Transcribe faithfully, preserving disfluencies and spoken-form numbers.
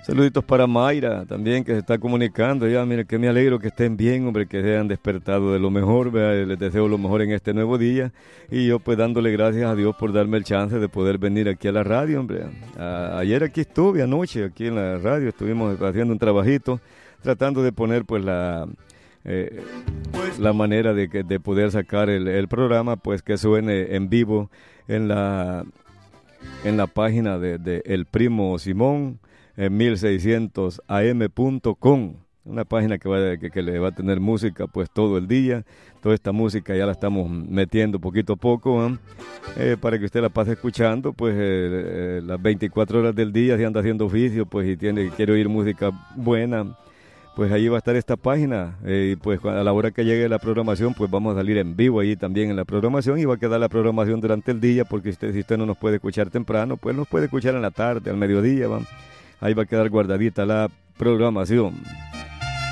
Saluditos para Mayra también, que se está comunicando. Ya, mire, que me alegro que estén bien, hombre, que se hayan despertado de lo mejor. ¿Verdad? Les deseo lo mejor en este nuevo día. Y yo, pues, dándole gracias a Dios por darme el chance de poder venir aquí a la radio, hombre. A, ayer aquí estuve, anoche, aquí en la radio, estuvimos haciendo un trabajito, tratando de poner, pues, la... Eh, la manera de, que, de poder sacar el, el programa, pues, que suene en vivo en la, en la página de, de El Primo Simón, en mil seiscientos a m punto com, una página que, va, que, que le va a tener música pues todo el día. Toda esta música ya la estamos metiendo poquito a poco, ¿eh? Eh, para que usted la pase escuchando pues eh, eh, las veinticuatro horas del día. Si anda haciendo oficio pues y tiene, quiere oír música buena, pues ahí va a estar esta página, eh, y pues a la hora que llegue la programación pues vamos a salir en vivo ahí también en la programación, y va a quedar la programación durante el día, porque usted, si usted no nos puede escuchar temprano, pues nos puede escuchar en la tarde, al mediodía, ¿va? Ahí va a quedar guardadita la programación.